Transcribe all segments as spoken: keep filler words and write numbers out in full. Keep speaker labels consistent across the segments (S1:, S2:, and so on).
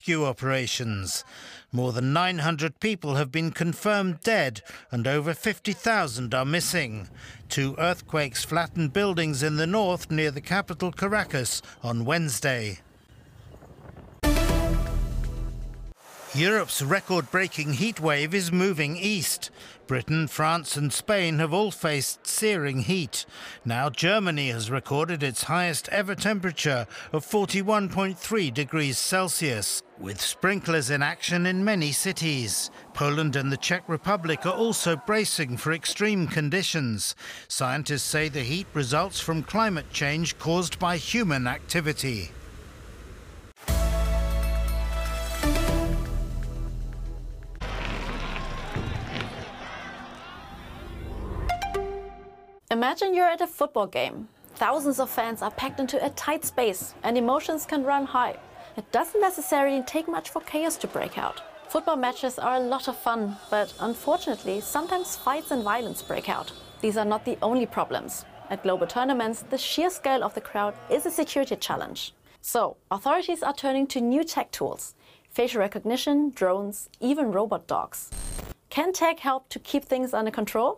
S1: rescue operations. More than nine hundred people have been confirmed dead and over fifty thousand are missing. Two earthquakes flattened buildings in the north near the capital Caracas on Wednesday. Europe's record-breaking heatwave is moving east. Britain, France and Spain have all faced searing heat. Now Germany has recorded its highest ever temperature of forty-one point three degrees Celsius, with sprinklers in action in many cities. Poland and the Czech Republic are also bracing for extreme conditions. Scientists say the heat results from climate change caused by human activity.
S2: Imagine you're at a football game. Thousands of fans are packed into a tight space and emotions can run high. It doesn't necessarily take much for chaos to break out. Football matches are a lot of fun, but unfortunately, sometimes fights and violence break out. These are not the only problems. At global tournaments, the sheer scale of the crowd is a security challenge. So, authorities are turning to new tech tools: facial recognition, drones, even robot dogs. Can tech help to keep things under control?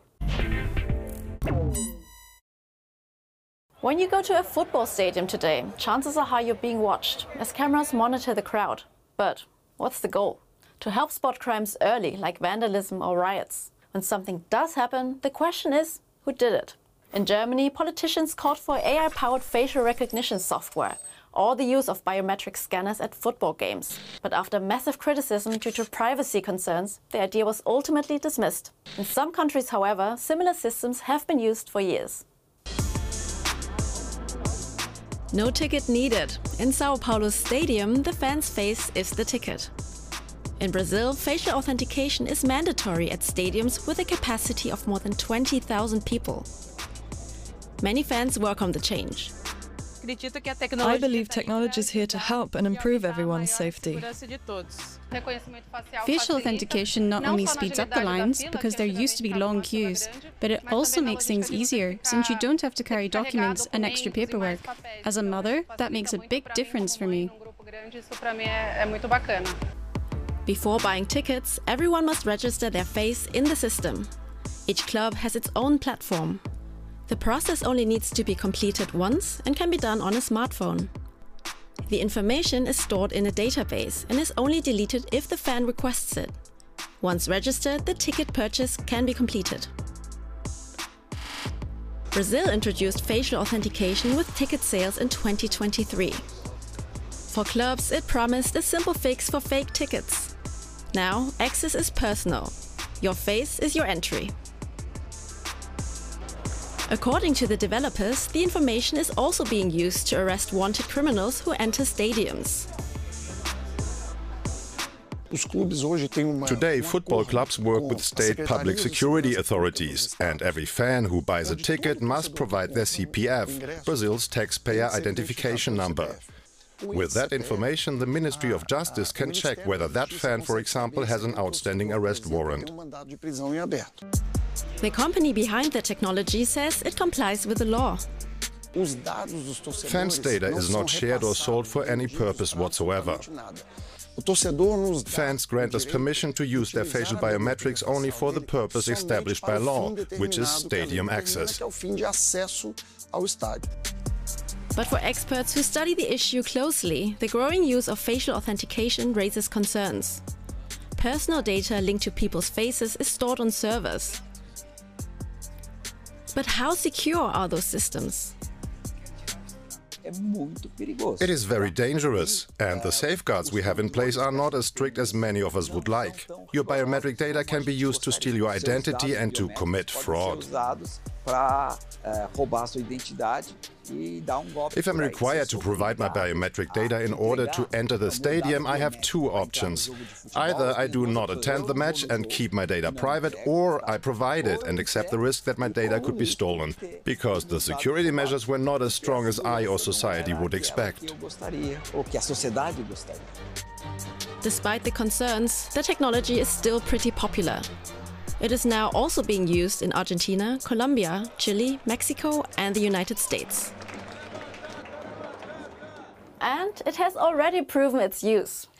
S2: When you go to a football stadium today, chances are high you're being watched, as cameras monitor the crowd. But what's the goal? To help spot crimes early, like vandalism or riots. When something does happen, the question is, who did it? In Germany, politicians called for A I-powered facial recognition software, or the use of biometric scanners at football games. But after massive criticism due to privacy concerns, the idea was ultimately dismissed. In some countries, however, similar systems have been used for years.
S3: No ticket needed. In Sao Paulo's stadium, the fan's face is the ticket. In Brazil, facial authentication is mandatory at stadiums with a capacity of more than twenty thousand people. Many fans welcome the change.
S4: I believe technology is here to help and improve everyone's safety.
S5: Facial authentication not only speeds up the lines, because there used to be long queues, but it also makes things easier, since you don't have to carry documents and extra paperwork. As a mother, that makes a big difference for me.
S3: Before buying tickets, everyone must register their face in the system. Each club has its own platform. The process only needs to be completed once and can be done on a smartphone. The information is stored in a database and is only deleted if the fan requests it. Once registered, the ticket purchase can be completed. Brazil introduced facial authentication with ticket sales in twenty twenty-three. For clubs, it promised a simple fix for fake tickets. Now, access is personal. Your face is your entry. According to the developers, the information is also being used to arrest wanted criminals who enter stadiums.
S6: Today, football clubs work with state public security authorities, and every fan who buys a ticket must provide their C P F, Brazil's taxpayer identification number. With that information, the Ministry of Justice can check whether that fan, for example, has an outstanding arrest warrant.
S3: The company behind the technology says it complies with the law.
S6: Fans' data is not shared or sold for any purpose whatsoever. Fans grant us permission to use their facial biometrics only for the purpose established by law, which is stadium access.
S3: But for experts who study the issue closely, the growing use of facial authentication raises concerns. Personal data linked to people's faces is stored on servers. But how secure are those systems?
S6: It is very dangerous, and the safeguards we have in place are not as strict as many of us would like. Your biometric data can be used to steal your identity and to commit fraud. If I'm required to provide my biometric data in order to enter the stadium, I have two options. Either I do not attend the match and keep my data private, or I provide it and accept the risk that my data could be stolen, because the security measures were not as strong as I or society would expect.
S3: Despite the concerns, the technology is still pretty popular. It is now also being used in Argentina, Colombia, Chile, Mexico and the United States.
S2: And it has already proven its use.